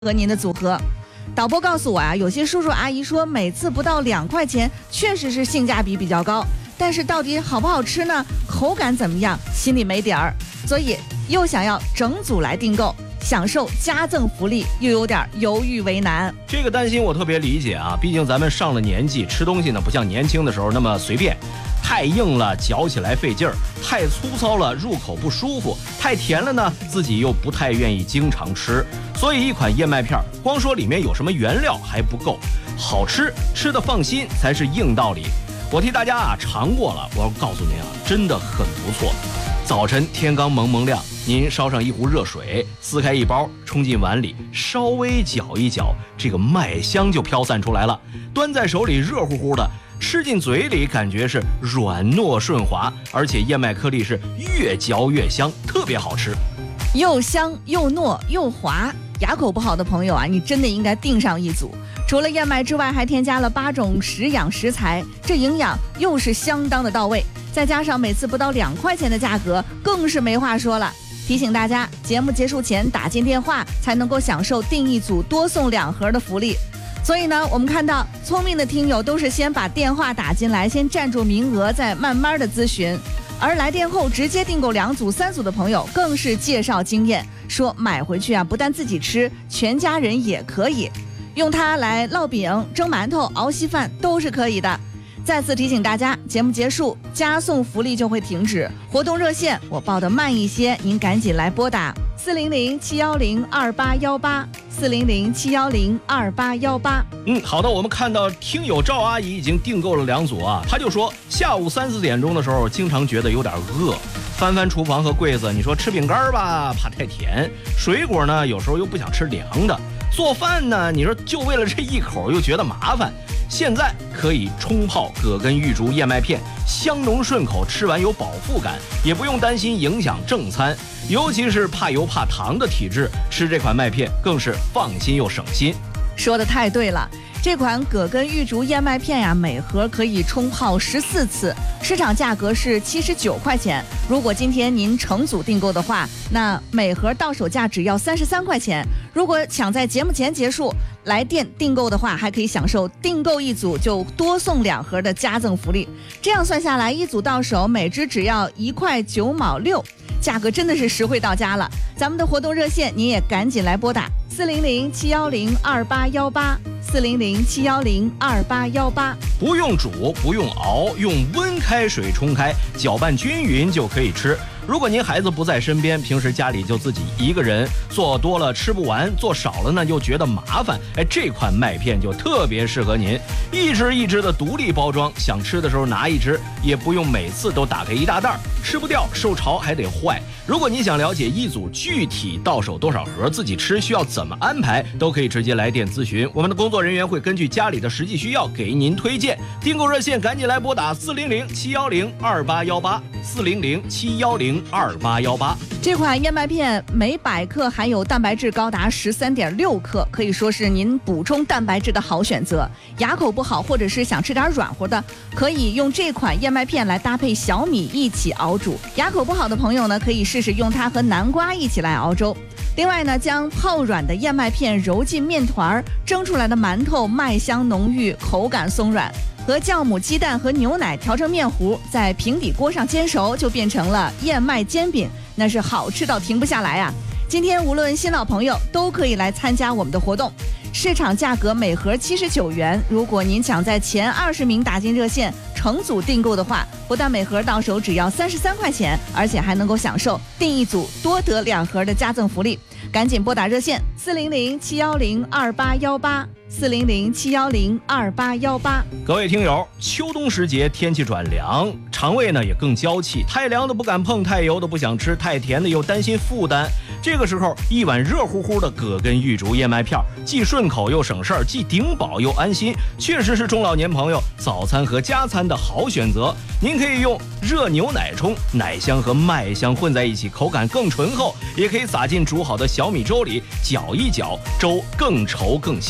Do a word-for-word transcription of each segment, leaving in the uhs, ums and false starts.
和您的组合。导播告诉我啊，有些叔叔阿姨说每次不到两块钱，确实是性价比比较高，但是到底好不好吃呢？口感怎么样？心里没底儿，所以又想要整组来订购，享受加赠福利，又有点犹豫为难。 这个担心我特别理解啊，毕竟咱们上了年纪，吃东西呢不像年轻的时候那么随便。太硬了，嚼起来费劲儿；太粗糙了，入口不舒服；太甜了呢，自己又不太愿意经常吃。所以一款燕麦片，光说里面有什么原料还不够，好吃，吃得放心才是硬道理。我替大家啊尝过了，我告诉您啊，真的很不错。早晨天刚蒙蒙亮，您烧上一壶热水，撕开一包，冲进碗里，稍微搅一搅，这个麦香就飘散出来了。端在手里热乎乎的，吃进嘴里感觉是软糯顺滑，而且燕麦颗粒是越嚼越香，特别好吃， 又香又糯又滑。牙口不好的朋友啊，你真的应该订上一组。除了燕麦之外，还添加了八种食养食材，这营养又是相当的到位。再加上每次不到两块钱的价格，更是没话说了。提醒大家，节目结束前打进电话才能够享受订一组多送两盒的福利。所以呢，我们看到聪明的听友都是先把电话打进来，先占住名额，再慢慢的咨询。而来电后直接订购两组、三组的朋友，更是介绍经验，说买回去啊，不但自己吃，全家人也可以用它来烙饼、蒸馒头、熬稀饭都是可以的。再次提醒大家，节目结束加送福利就会停止，活动热线我报得慢一些，您赶紧来拨打四零零七幺零二八幺八四零零七幺零二八幺八。 嗯，好的，我们看到听友赵阿姨已经订购了两组啊，她就说下午三四点钟的时候，经常觉得有点饿，翻翻厨房和柜子，你说吃饼干吧，怕太甜；水果呢，有时候又不想吃凉的；做饭呢，你说就为了这一口又觉得麻烦。现在可以冲泡葛根玉竹燕麦片，香浓顺口，吃完有饱腹感，也不用担心影响正餐。尤其是怕油怕糖的体质，吃这款麦片更是放心又省心。 说得太对了，这款葛根玉竹燕麦片呀，每盒可以冲泡十四次，市场价格是七十九块钱。如果今天您成组订购的话，那每盒到手价只要三十三块钱。如果抢在节目前结束来电订购的话，还可以享受订购一组就多送两盒的加赠福利。这样算下来，一组到手每支只要一块九毛六，价格真的是实惠到家了。咱们的活动热线您也赶紧来拨打四零零七幺零二八幺八四零零七幺零二八幺八。 不用煮，不用熬，用温开水冲开，搅拌均匀就可以吃。如果您孩子不在身边，平时家里就自己一个人，做多了吃不完，做少了呢又觉得麻烦，哎，这款麦片就特别适合您，一支一支的独立包装，想吃的时候拿一支，也不用每次都打开一大袋，吃不掉，受潮还得坏。如果您想了解一组具体到手多少盒，自己吃需要怎么安排，都可以直接来电咨询，我们的工作人员会根据家里的实际需要给您推荐。订购热线赶紧来拨打四零零七幺零二八幺八四零零七幺零二八幺八。 这款燕麦片每百克含有蛋白质高达十三点六克，可以说是您补充蛋白质的好选择。牙口不好或者是想吃点软和的，可以用这款燕麦片来搭配小米一起熬煮。牙口不好的朋友呢，可以试试用它和南瓜一起来熬粥。另外呢，将泡软的燕麦片揉进面团，蒸出来的馒头麦香浓郁，口感松软。和酵母、鸡蛋和牛奶调成面糊，在平底锅上煎熟，就变成了燕麦煎饼，那是好吃到停不下来啊！今天无论新老朋友都可以来参加我们的活动，市场价格每盒七十九元。如果您抢在前二十名打进热线成组订购的话，不但每盒到手只要三十三块钱，而且还能够享受订一组多得两盒的加赠福利。赶紧拨打热线四零零七幺零二八幺八四零零七幺零二八幺八。 各位听友，秋冬时节天气转凉，肠胃呢也更娇气，太凉的不敢碰，太油的不想吃，太甜的又担心负担。这个时候一碗热乎乎的葛根玉竹燕麦片，既顺口又省事儿，既顶饱又安心，确实是中老年朋友早餐和加餐的好选择。您可以用热牛奶冲，奶香和麦香混在一起，口感更醇厚，也可以撒进煮好的小米粥里，搅一搅，粥更稠更香。也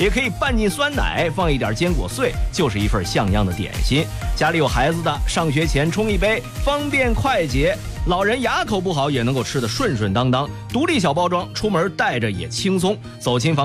也可以拌进酸奶，放一点坚果碎，就是一份像样的点心。家里有孩子的，上学前冲一杯，方便快捷。老人牙口不好也能够吃得顺顺当当，独立小包装，出门带着也轻松。走亲访